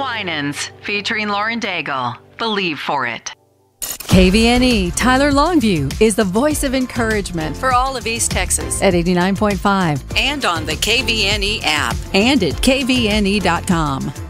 Winans, featuring Lauren Daigle. Believe for it. KVNE Tyler Longview is the voice of encouragement for all of East Texas at 89.5 and on the KVNE app and at kvne.com.